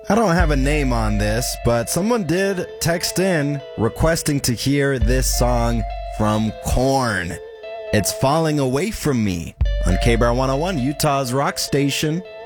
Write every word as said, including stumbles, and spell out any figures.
I don't have a name on this, but someone did text in requesting to hear this song from Korn. It's Falling Away From Me on K B R one oh one, Utah's rock station.